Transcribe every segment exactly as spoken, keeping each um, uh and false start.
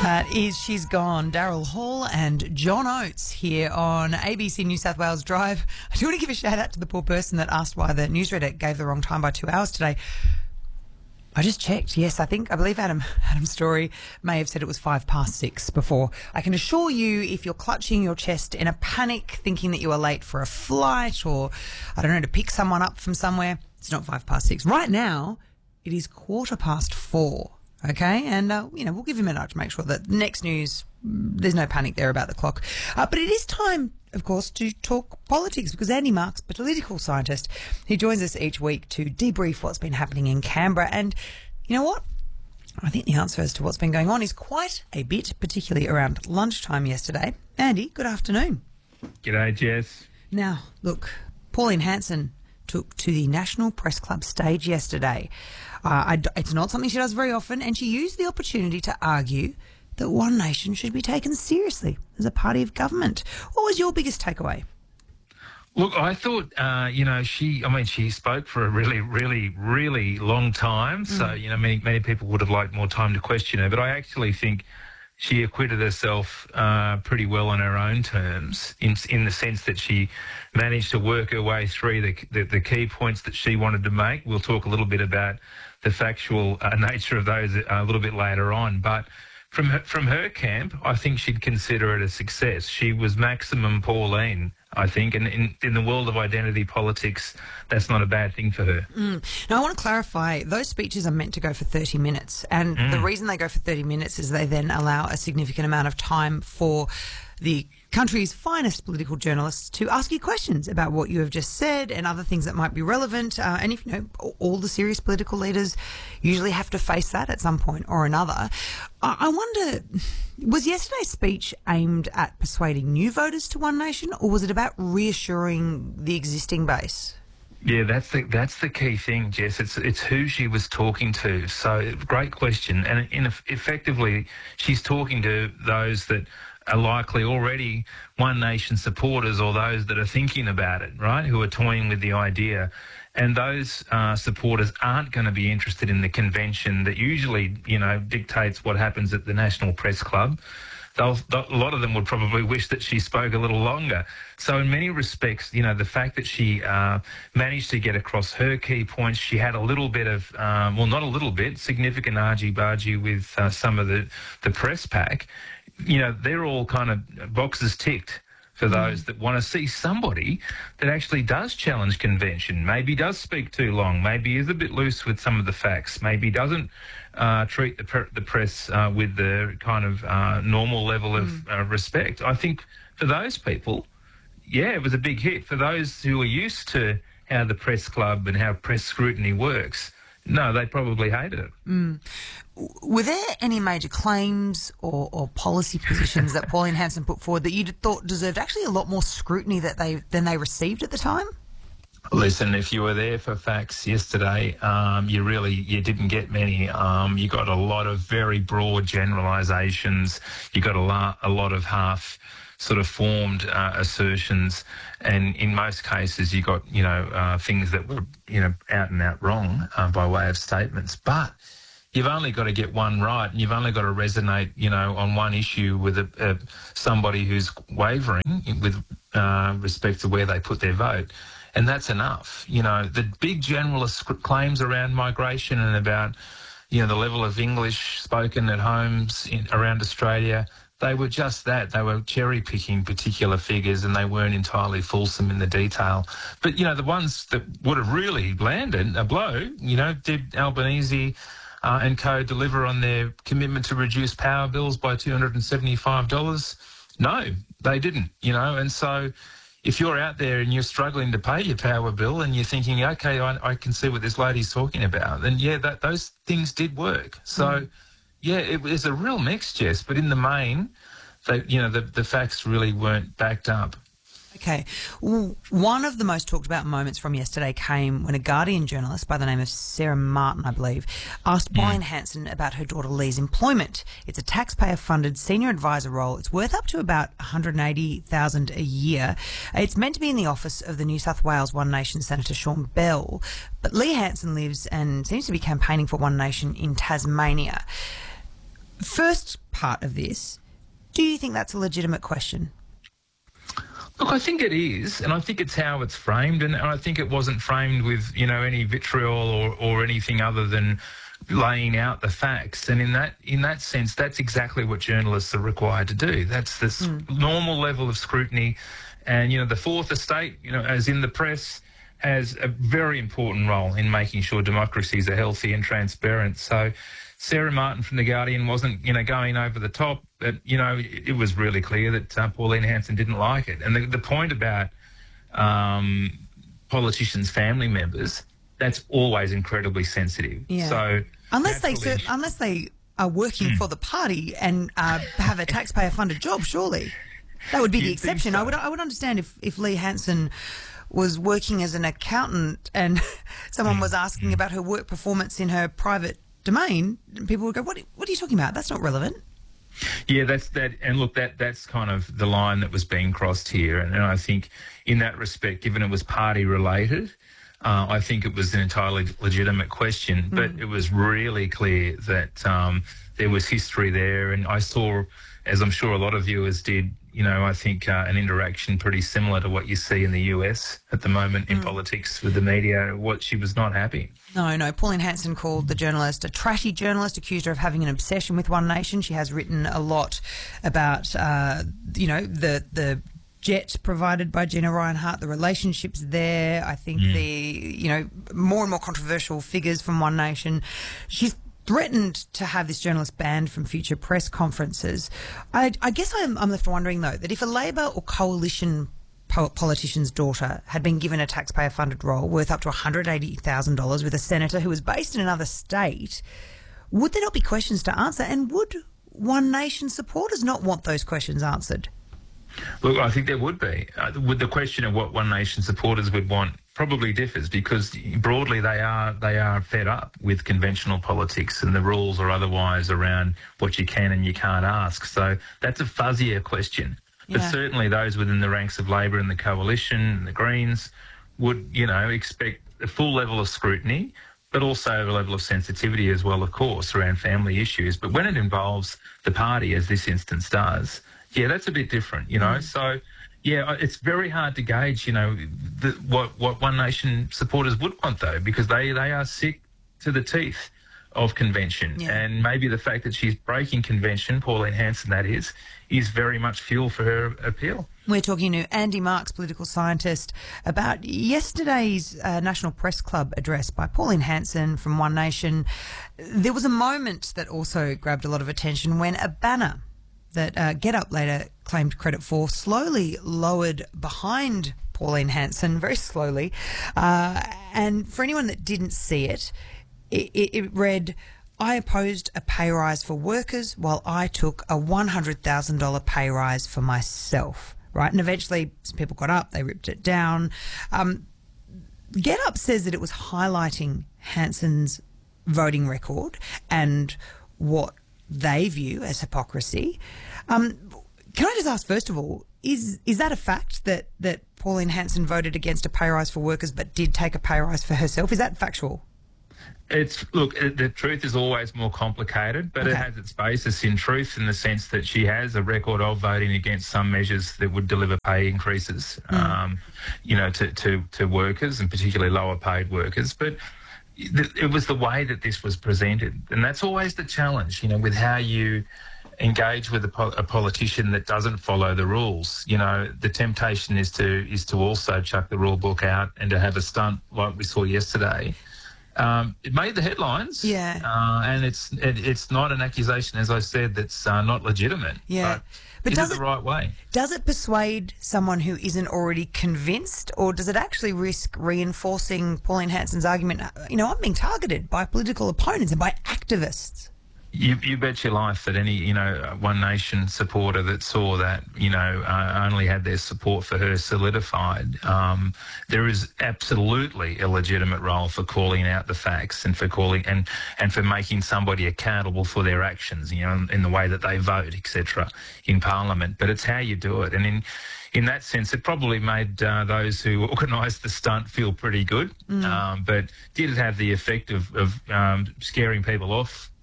That is She's Gone, Daryl Hall and John Oates here on A B C New South Wales Drive. I do want to give a shout out to the poor person that asked why the newsreader gave the wrong time by two hours today. I just checked. Yes, I think, I believe Adam, Adam Story may have said it was five past six before. I can assure you, if you're clutching your chest in a panic, thinking that you are late for a flight or, I don't know, to pick someone up from somewhere, it's not five past six. Right now, it is quarter past four. Okay, and, uh, you know, we'll give him a nudge to make sure that next news, there's no panic there about the clock. Uh, but it is time, of course, to talk politics because Andy Marks, a political scientist, he joins us each week to debrief what's been happening in Canberra. And you know what? I think the answer as to what's been going on is quite a bit, particularly around lunchtime yesterday. Andy, good afternoon. G'day, Jess. Now, look, Pauline Hanson took to the National Press Club stage yesterday. Uh, I, it's not something she does very often, and she used the opportunity to argue that One Nation should be taken seriously as a party of government. What was your biggest takeaway? Look, I thought, uh, you know, she, I mean, she spoke for a really, really, really long time. Mm. So, you know, many, many people would have liked more time to question her. But I actually think she acquitted herself uh, pretty well on her own terms in in the sense that she managed to work her way through the, the, the key points that she wanted to make. We'll talk a little bit about the factual uh, nature of those a little bit later on. But from her, from her camp, I think she'd consider it a success. She was maximum Pauline, I think, and in, in the world of identity politics, that's not a bad thing for her. Mm. Now, I want to clarify, those speeches are meant to go for thirty minutes, and mm. the reason they go for thirty minutes is they then allow a significant amount of time for the country's finest political journalists to ask you questions about what you have just said and other things that might be relevant. Uh, and if you know, all the serious political leaders usually have to face that at some point or another. I, I wonder, was yesterday's speech aimed at persuading new voters to One Nation, or was it about reassuring the existing base? Yeah, that's the that's the key thing, Jess. It's it's who she was talking to. So, great question. And in, effectively, she's talking to those that are likely already One Nation supporters or those that are thinking about it, right, who are toying with the idea. And those uh, supporters aren't going to be interested in the convention that usually, you know, dictates what happens at the National Press Club. They'll, a lot of them would probably wish that she spoke a little longer. So in many respects, you know, the fact that she uh, managed to get across her key points, she had a little bit of, um, well, not a little bit, significant argy-bargy with uh, some of the, the press pack. You know, they're all kind of boxes ticked for those mm. that want to see somebody that actually does challenge convention, maybe does speak too long, maybe is a bit loose with some of the facts, maybe doesn't uh, treat the, pre- the press uh, with the kind of uh, normal level of mm. uh, respect. I think for those people, yeah, it was a big hit. For those who are used to how the press club and how press scrutiny works, no, they probably hated it. Mm. Were there any major claims or, or policy positions that Pauline Hanson put forward that you thought deserved actually a lot more scrutiny that they than they received at the time? Listen, if you were there for facts yesterday, um, you really you didn't get many. Um, you got a lot of very broad generalisations. You got a lot, a lot of half sort of formed uh, assertions, and in most cases you got, you know, uh, things that were, you know, out and out wrong uh, by way of statements. But you've only got to get one right, and you've only got to resonate, you know, on one issue with a, a, somebody who's wavering with uh, respect to where they put their vote. And that's enough. You know, the big generalist claims around migration and about, you know, the level of English spoken at homes in, around Australia, they were just that. They were cherry-picking particular figures and they weren't entirely fulsome in the detail. But, you know, the ones that would have really landed a blow, you know, did Albanese uh, and co deliver on their commitment to reduce power bills by two hundred seventy-five dollars? No, they didn't, you know. And so if you're out there and you're struggling to pay your power bill and you're thinking, OK, I, I can see what this lady's talking about, then, yeah, that those things did work. So... Mm. Yeah, it was a real mix, Jess, but in the main, they, you know, the, the facts really weren't backed up. Okay. Well, one of the most talked about moments from yesterday came when a Guardian journalist by the name of Sarah Martin, I believe, asked mm. Pauline Hanson about her daughter Lee's employment. It's a taxpayer-funded senior advisor role. It's worth up to about one hundred eighty thousand dollars a year. It's meant to be in the office of the New South Wales One Nation Senator Sean Bell, but Lee Hanson lives and seems to be campaigning for One Nation in Tasmania. First part of this, do you think that's a legitimate question? Look, I think it is, and I think it's how it's framed, and, and I think it wasn't framed with, you know, any vitriol or, or anything other than laying out the facts. And in that in that sense, that's exactly what journalists are required to do. That's this mm. normal level of scrutiny. And, you know, the Fourth Estate, you know, as in the press, has a very important role in making sure democracies are healthy and transparent. So Sarah Martin from The Guardian wasn't, you know, going over the top, but, you know, it, it was really clear that uh, Pauline Hanson didn't like it. And the, the point about um, politicians' family members, that's always incredibly sensitive. Yeah. So unless they ser- unless they are working mm. for the party and uh, have a taxpayer-funded job, surely that would be the exception. So. I would I would understand if if Lee Hanson was working as an accountant and someone was asking about her work performance in her private domain, people would go, what, what are you talking about? That's not relevant. Yeah, that's that. And look, that that's kind of the line that was being crossed here. And, and I think in that respect, given it was party related, uh, I think it was an entirely legitimate question. Mm. But it was really clear that um, there was history there. And I saw, as I'm sure a lot of viewers did, you know, I think uh, an interaction pretty similar to what you see in the U S at the moment in mm. politics with the media. What she was not happy. No, no. Pauline Hanson called the journalist a trashy journalist, accused her of having an obsession with One Nation. She has written a lot about, uh, you know, the the jet provided by Gina Reinhart, the relationships there. I think mm. the, you know, more and more controversial figures from One Nation. She's threatened to have this journalist banned from future press conferences. I, I guess I'm, I'm left wondering, though, that if a Labor or coalition po- politician's daughter had been given a taxpayer-funded role worth up to one hundred eighty thousand dollars with a senator who was based in another state, would there not be questions to answer? And would One Nation supporters not want those questions answered? Look, I think there would be. Uh, with the question of what One Nation supporters would want probably differs, because broadly they are they are fed up with conventional politics and the rules or otherwise around what you can and you can't ask. So that's a fuzzier question. Yeah. But certainly those within the ranks of Labor and the Coalition and the Greens would, you know, expect a full level of scrutiny, but also a level of sensitivity as well, of course, around family issues. But when it involves the party, as this instance does, yeah, that's a bit different, you know. Mm. So, yeah, it's very hard to gauge, you know, the, what what One Nation supporters would want, though, because they, they are sick to the teeth of convention. Yeah. And maybe the fact that she's breaking convention, Pauline Hanson that is, is very much fuel for her appeal. We're talking to Andy Marks, political scientist, about yesterday's uh, National Press Club address by Pauline Hanson from One Nation. There was a moment that also grabbed a lot of attention when a banner that uh, GetUp later claimed credit for slowly lowered behind Pauline Hanson, very slowly. Uh, and for anyone that didn't see it, it, it read, "I opposed a pay rise for workers while I took a one hundred thousand dollars pay rise for myself." Right? And eventually some people got up, they ripped it down. Um, GetUp says that it was highlighting Hanson's voting record and what they view as hypocrisy. Um, can I just ask, first of all, is is that a fact that, that Pauline Hanson voted against a pay rise for workers but did take a pay rise for herself? Is that factual? It's look, the truth is always more complicated, but okay. It has its basis in truth in the sense that she has a record of voting against some measures that would deliver pay increases, mm. um, you know, to, to, to workers and particularly lower paid workers. But it was the way that this was presented, and that's always the challenge, you know, with how you engage with a, po- a politician that doesn't follow the rules. You know, the temptation is to is to also chuck the rule book out and to have a stunt like we saw yesterday. Um, it made the headlines, yeah, uh, and it's it, it's not an accusation, as I said, that's uh, not legitimate. Yeah, but, but is does it the right way? Does it persuade someone who isn't already convinced, or does it actually risk reinforcing Pauline Hanson's argument? You know, I'm being targeted by political opponents and by activists. You, you bet your life that any, you know, One Nation supporter that saw that, you know, uh, only had their support for her solidified. Um, there is absolutely a legitimate role for calling out the facts and for calling and, and for making somebody accountable for their actions, you know, in, in the way that they vote, et cetera, in Parliament. But it's how you do it. And in in that sense, it probably made uh, those who organised the stunt feel pretty good. Mm. Um, but did it have the effect of, of um, scaring people off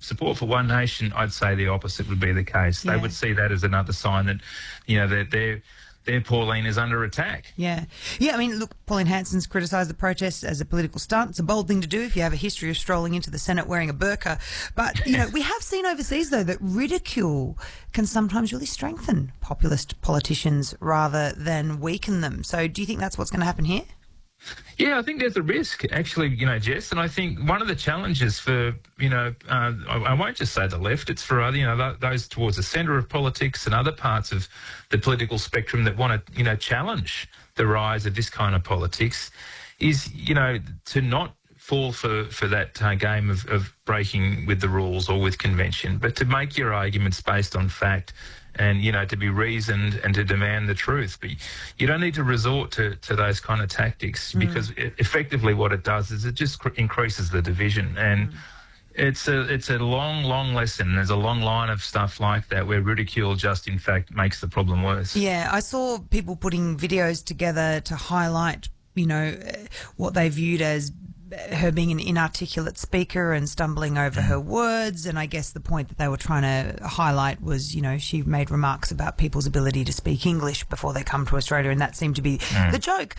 support for One Nation, I'd say the opposite would be the case. Yeah. They would see that as another sign that, you know, that they're, their Pauline is under attack. Yeah. Yeah, I mean, look, Pauline Hanson's criticised the protests as a political stunt. It's a bold thing to do if you have a history of strolling into the Senate wearing a burqa. But, you know, we have seen overseas, though, that ridicule can sometimes really strengthen populist politicians rather than weaken them. So do you think that's what's going to happen here? Yeah, I think there's a risk, actually, you know, Jess, and I think one of the challenges for, you know, uh, I, I won't just say the left, it's for other, you know, th- those towards the centre of politics and other parts of the political spectrum that want to, you know, challenge the rise of this kind of politics, is, you know, to not fall for, for that uh, game of, of breaking with the rules or with convention, but to make your arguments based on fact and, you know, to be reasoned and to demand the truth. But you don't need to resort to, to those kind of tactics, mm. because it, effectively what it does is it just cr- increases the division. And mm. it's a it's a long, long lesson. There's a long line of stuff like that where ridicule just, in fact, makes the problem worse. Yeah, I saw people putting videos together to highlight, you know, what they viewed as her being an inarticulate speaker and stumbling over her words. And I guess the point that they were trying to highlight was, you know, she made remarks about people's ability to speak English before they come to Australia, and that seemed to be mm. the joke.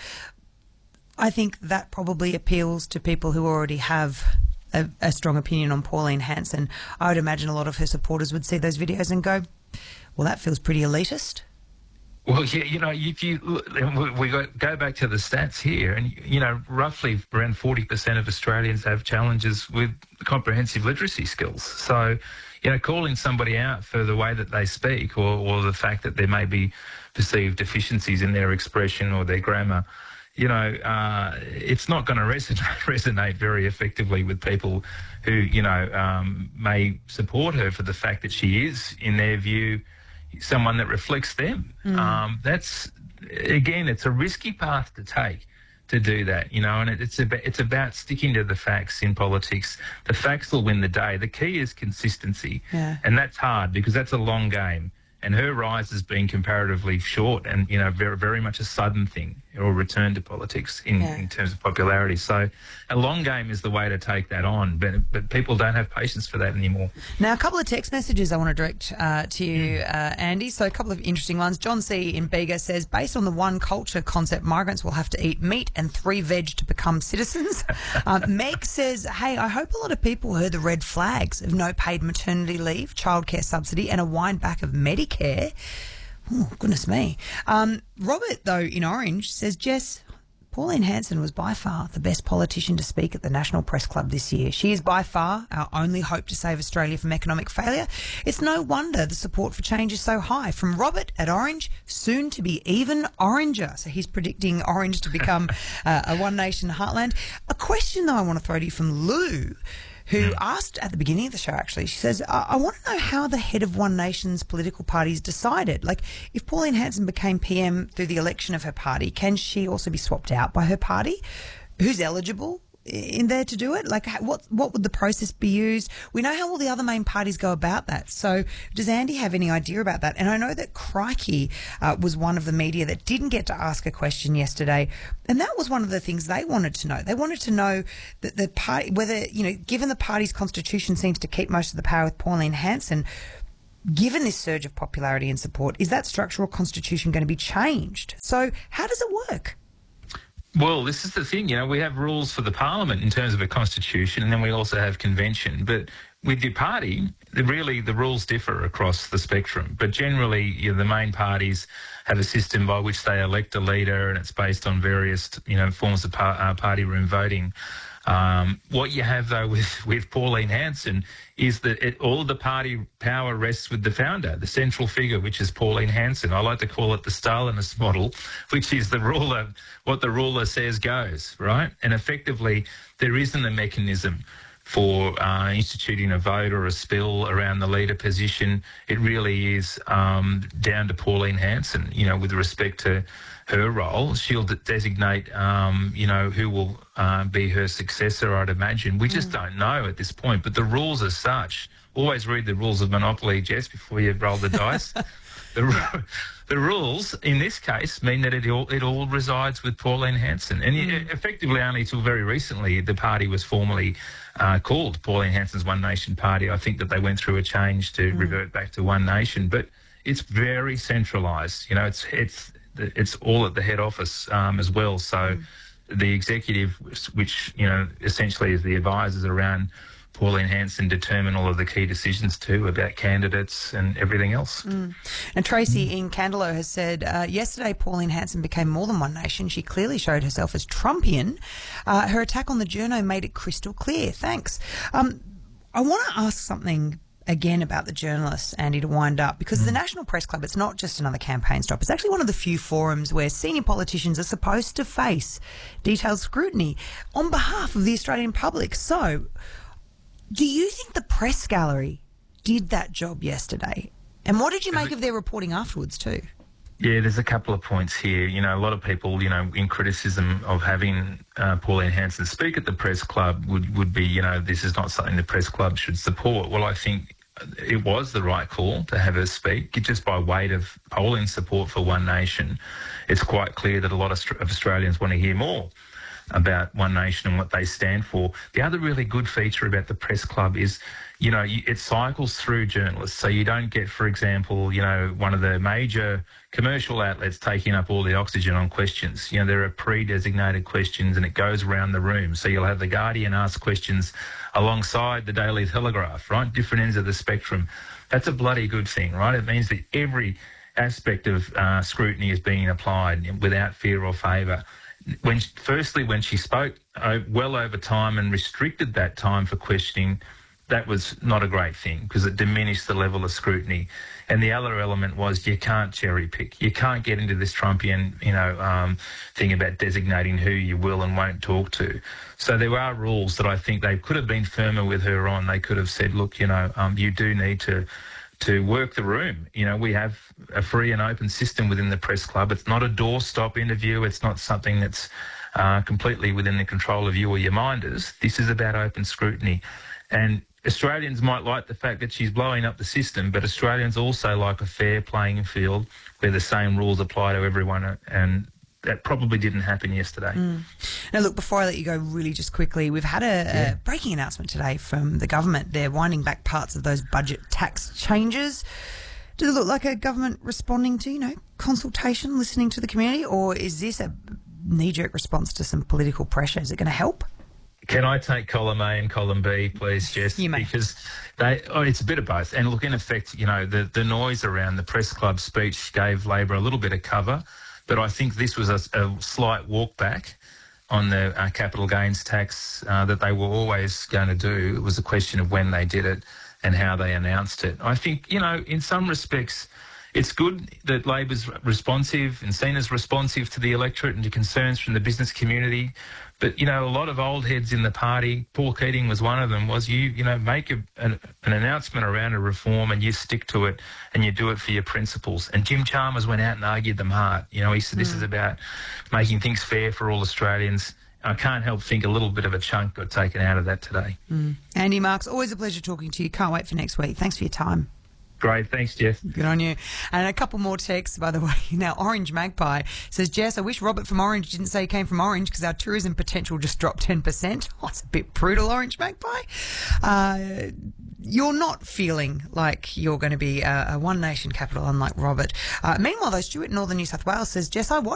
I think that probably appeals to people who already have a, a strong opinion on Pauline Hanson. I would imagine a lot of her supporters would see those videos and go, well, that feels pretty elitist. Well, yeah, you know, if you we got, go back to the stats here, and you know, roughly around forty percent of Australians have challenges with comprehensive literacy skills. So, you know, calling somebody out for the way that they speak, or, or the fact that there may be perceived deficiencies in their expression or their grammar, you know, uh, it's not going to resonate, resonate very effectively with people who, you know, um, may support her for the fact that she is, in their view, someone that reflects them. Mm. Um, that's, again, it's a risky path to take to do that, you know, and it, it's about, it's about sticking to the facts in politics. The facts will win the day. The key is consistency. Yeah. And that's hard because that's a long game. And her rise has been comparatively short and, you know, very, very much a sudden thing, or return to politics in, yeah. in terms of popularity. So a long game is the way to take that on, but but people don't have patience for that anymore. Now, a couple of text messages I want to direct uh, to you, mm. uh, Andy. So a couple of interesting ones. John C. in Bega says, based on the one culture concept, migrants will have to eat meat and three veg to become citizens. um, Meg says, hey, I hope a lot of people heard the red flags of no paid maternity leave, childcare subsidy and a wind back of Medicare. Oh, goodness me. Um, Robert, though, in Orange, says, Jess, Pauline Hanson was by far the best politician to speak at the National Press Club this year. She is by far our only hope to save Australia from economic failure. It's no wonder the support for change is so high. From Robert at Orange, soon to be even oranger. So he's predicting Orange to become uh, a One Nation heartland. A question, though, I want to throw to you from Lou, who asked at the beginning of the show, actually, she says, I, I want to know how the head of One Nation's political parties decided. Like, if Pauline Hanson became P M through the election of her party, can she also be swapped out by her party? Who's eligible in there to do it? Like, what what would the process be used? We know how all the other main parties go about that. So does Andy have any idea about that? And I know that Crikey uh, was one of the media that didn't get to ask a question yesterday. And that was one of the things they wanted to know. They wanted to know that the party, whether, you know, given the party's constitution seems to keep most of the power with Pauline Hanson, given this surge of popularity and support, is that structural constitution going to be changed? So how does it work? Well, this is the thing, you know, we have rules for the parliament in terms of a constitution, and then we also have convention. But with your party, really the rules differ across the spectrum. But generally, you know, the main parties have a system by which they elect a leader, and it's based on various, you know, forms of par- uh, party room voting. Um, what you have, though, with, with Pauline Hanson is that it, all of the party power rests with the founder, the central figure, which is Pauline Hanson. I like to call it the Stalinist model, which is the ruler, what the ruler says goes, right? And effectively, there isn't a mechanism for uh, instituting a vote or a spill around the leader position. It really is um, down to Pauline Hanson, you know, with respect to her role. She'll de- designate, um, you know, who will uh, be her successor, I'd imagine. We just mm. don't know at this point. But the rules are such always read the rules of Monopoly, Jess, before you roll the dice. The, the rules in this case mean that it all, it all resides with Pauline Hanson. And mm. effectively only till very recently the party was formally uh, called Pauline Hanson's One Nation Party. I think that they went through a change to mm. revert back to One Nation. But it's very centralised. You know, it's it's it's all at the head office um, as well. So mm. the executive, which, you know, essentially is the advisors around Pauline Hanson, determine all of the key decisions too about candidates and everything else. Mm. And Tracy mm. in Candelo has said, uh, yesterday Pauline Hanson became more than One Nation. She clearly showed herself as Trumpian. Uh, her attack on the journo made it crystal clear. Thanks. Um, I want to ask something again about the journalists, Andy, to wind up, because mm. the National Press Club, it's not just another campaign stop. It's actually one of the few forums where senior politicians are supposed to face detailed scrutiny on behalf of the Australian public. So, do you think the press gallery did that job yesterday? And what did you make of their reporting afterwards too? Yeah, there's a couple of points here. You know, a lot of people, you know, in criticism of having uh, Pauline Hanson speak at the press club would, would be, you know, this is not something the press club should support. Well, I think it was the right call to have her speak. Just by weight of polling support for One Nation, it's quite clear that a lot of, of Australians want to hear more about One Nation and what they stand for. The other really good feature about the press club is, you know, it cycles through journalists. So you don't get, for example, you know, one of the major commercial outlets taking up all the oxygen on questions. You know, there are pre-designated questions and it goes around the room. So you'll have the Guardian ask questions alongside the Daily Telegraph, right? Different ends of the spectrum. That's a bloody good thing, right? It means that every aspect of uh, scrutiny is being applied without fear or favour. When firstly, when she spoke uh, well over time and restricted that time for questioning, that was not a great thing because it diminished the level of scrutiny. And the other element was you can't cherry pick. You can't get into this Trumpian, you know, um, thing about designating who you will and won't talk to. So there are rules that I think they could have been firmer with her on. They could have said, look, you know, um, you do need to to work the room. You know, we have a free and open system within the press club. It's not a doorstop interview. It's not something that's uh, completely within the control of you or your minders. This is about open scrutiny. And Australians might like the fact that she's blowing up the system, but Australians also like a fair playing field where the same rules apply to everyone, and that probably didn't happen yesterday. Mm. Now, look, before I let you go really just quickly, we've had a, yeah. a breaking announcement today from the government. They're winding back parts of those budget tax changes. Does it look like a government responding to, you know, consultation, listening to the community, or is this a knee-jerk response to some political pressure? Is it going to help? Can I take column A and column B, please, Jess? You may. Because they, oh, it's a bit of both. And look, in effect, you know, the, the noise around the press club speech gave Labor a little bit of cover, but I think this was a, a slight walk back on the uh, capital gains tax uh, that they were always going to do. It was a question of when they did it and how they announced it. I think, you know, in some respects, it's good that Labor's responsive and seen as responsive to the electorate and to concerns from the business community. But, you know, a lot of old heads in the party, Paul Keating was one of them, was you, you know, make a, an, an announcement around a reform and you stick to it and you do it for your principles. And Jim Chalmers went out and argued them hard. You know, he said mm. this is about making things fair for all Australians. I can't help think a little bit of a chunk got taken out of that today. Mm. Andy Marks, always a pleasure talking to you. Can't wait for next week. Thanks for your time. Great. Thanks, Jess. Good on you. And a couple more texts, by the way. Now, Orange Magpie says, Jess, I wish Robert from Orange didn't say he came from Orange because our tourism potential just dropped ten percent. Oh, it's a bit brutal, Orange Magpie. Uh, you're not feeling like you're going to be a, a One Nation capital, unlike Robert. Uh, meanwhile, though, Stuart in Northern New South Wales says, Jess, I watched